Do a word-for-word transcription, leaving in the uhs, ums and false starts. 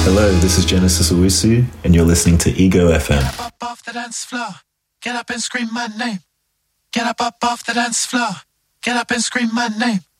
Hello, this is Genesis Owusu, and you're listening to Ego F M. Get up, up off the dance floor. Get up and scream my name. Get up, up off the dance floor. Get up and scream my name.